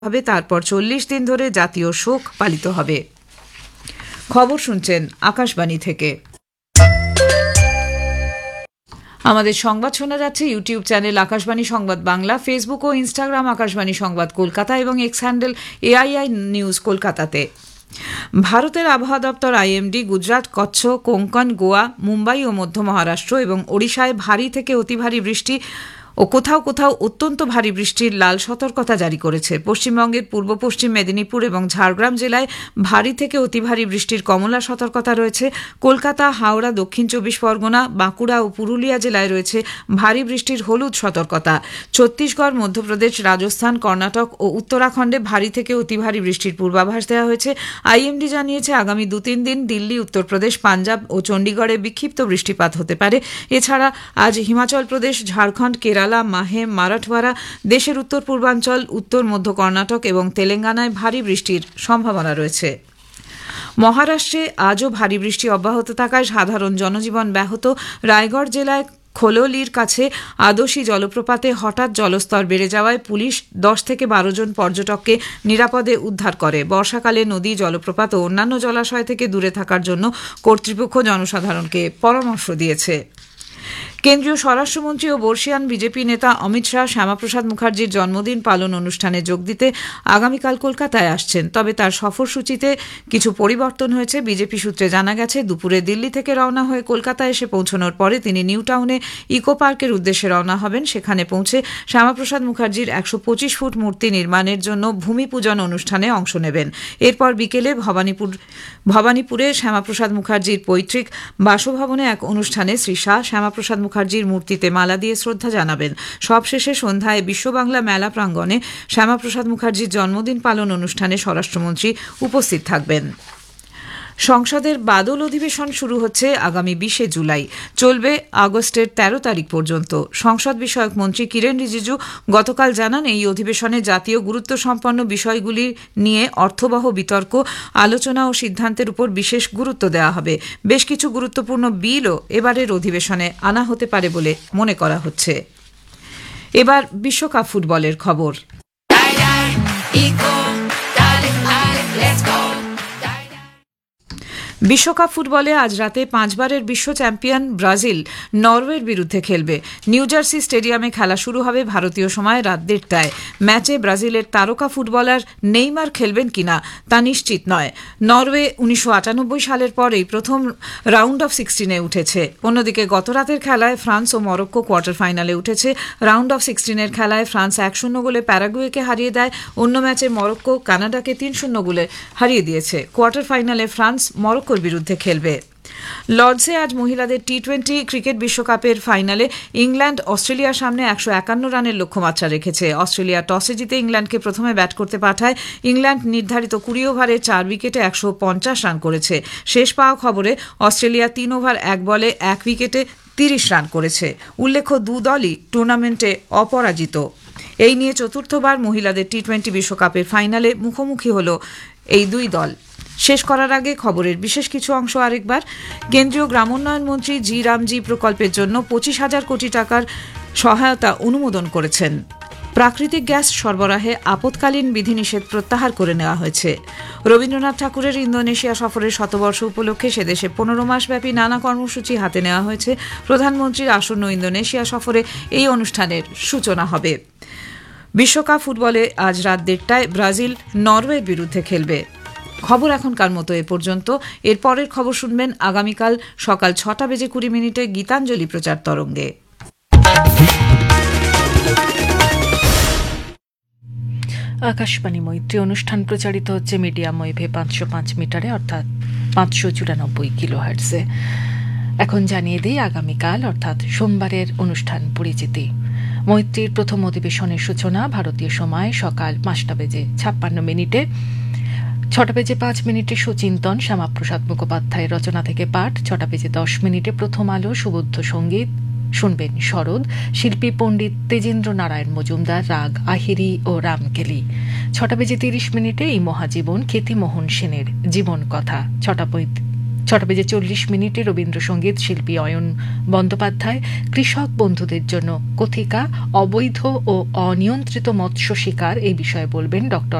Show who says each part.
Speaker 1: হবে, তারপর 40 দিন ধরে জাতীয় শোক পালিত হবে। খবর শুনছেন আকাশবাণী থেকে। আমাদের সংবাদ শোনা যাচ্ছে ইউটিউব চ্যানেল আকাশবাণী সংবাদ বাংলা, ফেসবুক ও ইনস্টাগ্রাম আকাশবাণী সংবাদ কলকাতা এবং এক্স হ্যান্ডেল এআইআই নিউজ কলকাতাতে। ভারতের আবহাওয়া দপ্তর আইএমডি গুজরাট, কচ্ছ, কোঙ্কন, গোয়া, মুম্বাই ও মধ্য মহারাষ্ট্র এবং ওড়িশায় ভারী থেকে অতি ভারী বৃষ্টি ও কোথাও কোথাও অত্যন্ত ভারী বৃষ্টির লাল সতর্কতা জারি করেছে। পশ্চিমবঙ্গের পূর্ব পশ্চিম মেদিনীপুর এবং ঝাড়গ্রাম জেলায় ভারী থেকে অতি ভারী বৃষ্টির কমলা সতর্কতা রয়েছে। কলকাতা, হাওড়া, দক্ষিণ 24 পরগনা, বাঁকুড়া ও পুরুলিয়া জেলায় রয়েছে ভারী বৃষ্টির হলুদ সতর্কতা। ছত্তিশগড়, মধ্যপ্রদেশ, রাজস্থান, কর্ণাটক ও উত্তরাখণ্ডে ভারী থেকে অতি ভারী বৃষ্টির পূর্বাভাস দেওয়া হয়েছে। আইএমডি জানিয়েছে আগামী 2-3 দিন দিল্লি, উত্তরপ্রদেশ, পাঞ্জাব ও চণ্ডীগড়ে বিক্ষিপ্ত বৃষ্টিপাত হতে পারে। এছাড়া আজ হিমাচল প্রদেশ, ঝাড়খণ্ড, কেরালা, মাহে, মারাঠওয়াড়া, দেশের উত্তর পূর্বাঞ্চল, উত্তর মধ্য কর্ণাটক এবং তেলেঙ্গানায় ভারী বৃষ্টির সম্ভাবনা রয়েছে। মহারাষ্ট্রে আজও ভারী বৃষ্টি অব্যাহত থাকায় সাধারণ জনজীবন ব্যাহত। রায়গড় জেলায় খোলোলির কাছে আদশী জলপ্রপাতে হঠাৎ জলস্তর বেড়ে যাওয়ায় পুলিশ 10 থেকে 12 জন পর্যটককে নিরাপদে উদ্ধার করে। বর্ষাকালে নদী, জলপ্রপাত ও অন্যান্য জলাশয় থেকে দূরে থাকার জন্য কর্তৃপক্ষ জনসাধারণকে পরামর্শ দিয়েছে। কেন্দ্রীয় স্বরাষ্ট্রমন্ত্রী ও বর্ষিয়ান বিজেপি নেতা অমিত শাহ শ্যামাপ্রসাদ মুখার্জির জন্মদিন পালন অনুষ্ঠানে যোগ দিতে আগামীকাল কলকাতায় আসছেন। তবে তার সফরসূচিতে কিছু পরিবর্তন হয়েছে। বিজেপি সূত্রে জানা গেছে, দুপুরে দিল্লি থেকে রওনা হয়ে কলকাতায় এসে পৌঁছানোর পরে তিনি নিউ টাউনে ইকো পার্কের উদ্দেশ্যে রওনা হবেন। সেখানে পৌঁছে শ্যামাপ্রসাদ মুখার্জির 125 ফুট মূর্তি নির্মাণের জন্য ভূমি পূজন অনুষ্ঠানে অংশ নেবেন। এরপর বিকেলে ভবানীপুরে শ্যামাপ্রসাদ মুখার্জির পৈতৃক বাসভবনে এক অনুষ্ঠানে শ্রী শাহ শ্যামাপ্রসাদ মুখার্জির মূর্তিতে মালা দিয়ে শ্রদ্ধা জানাবেন। সবশেষে সন্ধ্যায় বিশ্ববাংলা মেলা প্রাঙ্গণে শ্যামাপ্রসাদ মুখার্জির জন্মদিন পালন অনুষ্ঠানে স্বরাষ্ট্রমন্ত্রী উপস্থিত থাকবেন। সংসদের বাদল অধিবেশন শুরু হচ্ছে আগামী 20 জুলাই, চলবে আগস্টের 13 তারিখ পর্যন্ত। সংসদ বিষয়ক মন্ত্রী কিরেন রিজিজু গতকাল জানান, এই অধিবেশনে জাতীয় গুরুত্বসম্পন্ন বিষয়গুলি নিয়ে অর্থবহ বিতর্ক, আলোচনা ও সিদ্ধান্তের উপর বিশেষ গুরুত্ব দেওয়া হবে। বেশ কিছু গুরুত্বপূর্ণ বিলও এবারের অধিবেশনে আনা হতে পারে বলে মনে করা হচ্ছে। এবার বিশ্বকাপ ফুটবলের খবর। বিশ্বকাপ ফুটবলে আজ রাতে 5 বারের বিশ্ব চ্যাম্পিয়ন ব্রাজিল নরওয়ের বিরুদ্ধে খেলবে। নিউ জার্সি স্টেডিয়ামে খেলা শুরু হবে ভারতীয় সময় রাত 1:30টায়। ম্যাচে ব্রাজিলের তারকা ফুটবলার নেইমার খেলবেন কিনা তা নিশ্চিত নয়। নরওয়ে 1998 সালের পরেই প্রথম রাউন্ড অফ 16-এ উঠেছে। অন্যদিকে গত রাতের খেলায় ফ্রান্স ও মরক্কো কোয়ার্টার ফাইনালে উঠেছে। রাউন্ড অফ 16-এর খেলায় ফ্রান্স 1-0 গোলে প্যারাগুয়েকে হারিয়ে দেয়। অন্য ম্যাচে মরক্কো কানাডাকে 3-0 গোলে হারিয়ে দিয়েছে। কোয়ার্টার ফাইনালে ফ্রান্স মরক্কোর বিরুদ্ধে খেলবে। লর্ডসে আজ মহিলাদের টি-20 ক্রিকেট বিশ্বকাপের ফাইনালে ইংল্যান্ড অস্ট্রেলিয়ার সামনে 151 রানের লক্ষ্যমাত্রা রেখেছে। অস্ট্রেলিয়া টসে জিতে ইংল্যান্ডকে প্রথমে ব্যাট করতে পাঠায়। ইংল্যান্ড নির্ধারিত 20 ওভারে 4 উইকেটে 150 রান করেছে। শেষ পাওয়া খবরে অস্ট্রেলিয়া 3 ওভার 1 বলে 1 উইকেটে 30 রান করেছে। উল্লেখ্য, দু দলই টুর্নামেন্টে অপরাজিত। এই নিয়ে চতুর্থবার মহিলাদের টি-20 বিশ্বকাপের ফাইনালে মুখোমুখি হল এই দুই দল। শেষ করার আগে খবরের বিশেষ কিছু অংশ আরেকবার। কেন্দ্রীয় গ্রামোন্নয়ন মন্ত্রী জি রামজি প্রকল্পের জন্য 25,000 কোটি টাকার সহায়তা অনুমোদন করেছেন। প্রাকৃতিক গ্যাস সরবরাহে আপৎকালীন বিধিনিষেধ প্রত্যাহার করে নেওয়া হয়েছে। রবীন্দ্রনাথ ঠাকুরের ইন্দোনেশিয়া সফরের শতবর্ষ উপলক্ষে সেদেশে 15 মাসব্যাপী নানা কর্মসূচি হাতে নেওয়া হয়েছে। প্রধানমন্ত্রীর আসন্ন ইন্দোনেশিয়া সফরে এই অনুষ্ঠানের সূচনা হবে। বিশ্বকাপ ফুটবলে আজ রাত 1:30টায় ব্রাজিল নরওয়ের বিরুদ্ধে খেলবে। খবর এখনকার মতো এ পর্যন্ত। এর পরের খবর শুনবেন আগামীকাল সকাল 6:20 গীতাঞ্জলি প্রচার তরঙ্গে।
Speaker 2: আকাশবাণী মৈত্রী অনুষ্ঠান প্রচারিত হচ্ছে মিডিয়াম ওয়েভে 505 মিটারে, অর্থাৎ 594 কিলোহার্টজে। এখন জানিয়ে দিই আগামীকাল অর্থাৎ সোমবারের অনুষ্ঠান পরিচিতি। মৈত্রীর প্রথম অধিবেশনের সূচনা ভারতীয় সময় সকাল 5:56 6:05 সুচিন্তন শ্যামাপ্রসাদ মুখোপাধ্যায়ের রচনা থেকে পাঠ। 6:10 প্রথম আলো সুবুদ্ধ সঙ্গীত শুনবেন শরৎ, শিল্পী পণ্ডিত তেজেন্দ্র নারায়ণ মজুমদার, রাগ আহিরি ও রামকেলি। 6:30 এই মহাজীবন খ্যাতিমোহন সেনের জীবন কথা। 6:40 রবীন্দ্রসঙ্গীত শিল্পী অয়ন বন্দ্যোপাধ্যায় কৃষক বন্ধুদের জন্য কথিকা অবৈধ ও অনিয়ন্ত্রিত মৎস্য শিকার এই বিষয়ে বলবেন ডক্টর